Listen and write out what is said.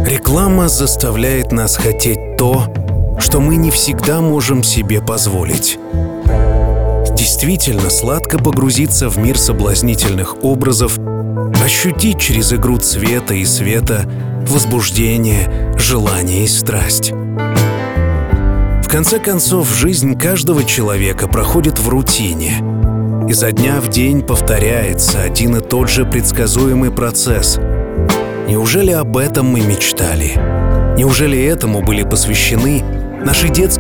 Реклама заставляет нас хотеть то, что мы не всегда можем себе позволить. Действительно сладко погрузиться в мир соблазнительных образов, ощутить через игру цвета и света возбуждение, желание и страсть. В конце концов, жизнь каждого человека проходит в рутине. Изо дня в день повторяется один и тот же предсказуемый процесс. Неужели об этом мы мечтали? Неужели этому были посвящены наши детские